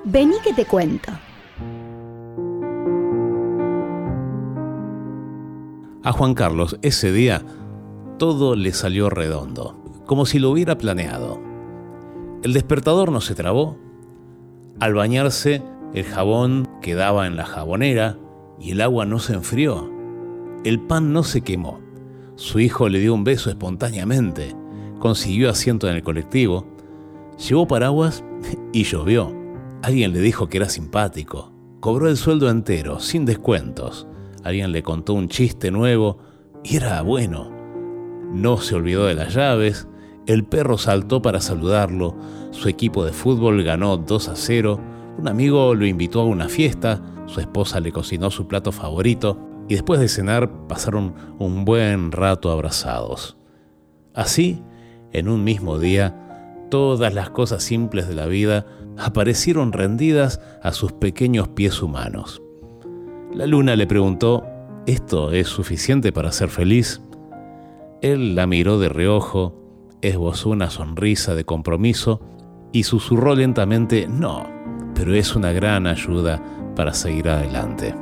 Vení que te cuento. A Juan Carlos ese día todo le salió redondo, como si lo hubiera planeado. El despertador no se trabó. Al bañarse, el jabón quedaba en la jabonera y el agua no se enfrió. El pan no se quemó. Su hijo le dio un beso espontáneamente. Consiguió asiento en el colectivo. Llevó paraguas y llovió. Alguien le dijo que era simpático. Cobró el sueldo entero, sin descuentos. Alguien le contó un chiste nuevo y era bueno. No se olvidó de las llaves. El perro saltó para saludarlo. Su equipo de fútbol ganó 2-0. Un amigo lo invitó a una fiesta. Su esposa le cocinó su plato favorito. Y después de cenar pasaron un buen rato abrazados. Así, en un mismo día, todas las cosas simples de la vida aparecieron rendidas a sus pequeños pies humanos. La luna le preguntó: ¿esto es suficiente para ser feliz? Él la miró de reojo, esbozó una sonrisa de compromiso y susurró lentamente: no, pero es una gran ayuda para seguir adelante.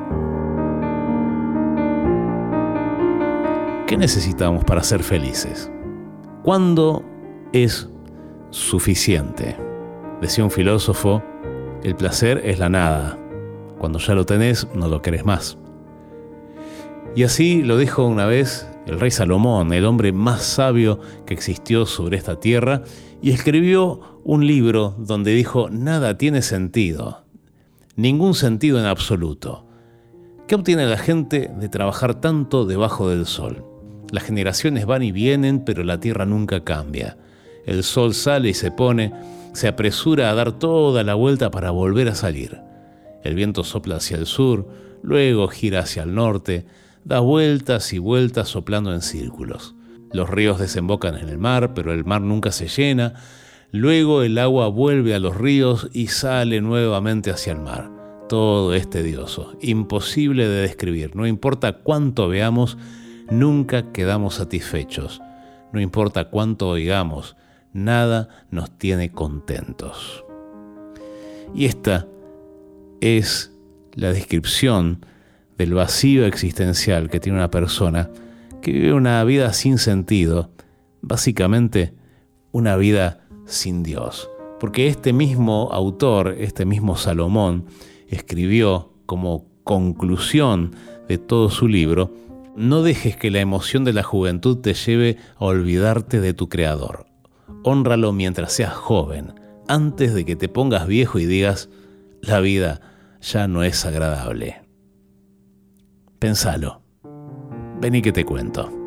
¿Qué necesitamos para ser felices? ¿Cuándo es suficiente? Decía un filósofo: el placer es la nada. Cuando ya lo tenés, no lo querés más. Y así lo dijo una vez el rey Salomón, el hombre más sabio que existió sobre esta tierra, y escribió un libro donde dijo: nada tiene sentido, ningún sentido en absoluto. ¿Qué obtiene la gente de trabajar tanto debajo del sol? Las generaciones van y vienen, pero la tierra nunca cambia. El sol sale y se pone, se apresura a dar toda la vuelta para volver a salir. El viento sopla hacia el sur, luego gira hacia el norte, da vueltas y vueltas soplando en círculos. Los ríos desembocan en el mar, pero el mar nunca se llena. Luego el agua vuelve a los ríos y sale nuevamente hacia el mar. Todo es tedioso, imposible de describir. No importa cuánto veamos, nunca quedamos satisfechos. No importa cuánto oigamos, nada nos tiene contentos. Y esta es la descripción del vacío existencial que tiene una persona que vive una vida sin sentido, básicamente una vida sin Dios. Porque este mismo autor, este mismo Salomón, escribió como conclusión de todo su libro: no dejes que la emoción de la juventud te lleve a olvidarte de tu Creador. Hónralo mientras seas joven, antes de que te pongas viejo y digas: la vida ya no es agradable. Pensalo. Vení que te cuento.